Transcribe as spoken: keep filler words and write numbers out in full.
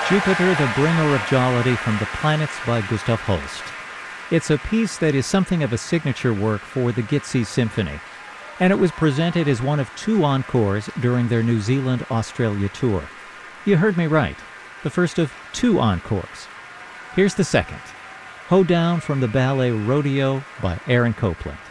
Jupiter, the Bringer of Jollity from the Planets by Gustav Holst. It's a piece that is something of a signature work for the Gitsy Symphony, and it was presented as one of two encores during their New Zealand-Australia tour. You heard me right, the first of two encores. Here's the second, Hoedown from the ballet Rodeo by Aaron Copland.